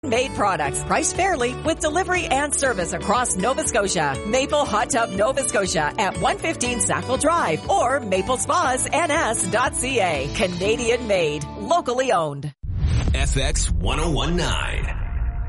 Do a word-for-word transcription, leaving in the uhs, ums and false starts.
Made products priced fairly with delivery and service across Nova Scotia. Maple Hot Tub Nova Scotia at one fifteen Sackville Drive or maple spas n s dot c a. Canadian made, locally owned. F X one oh one nine.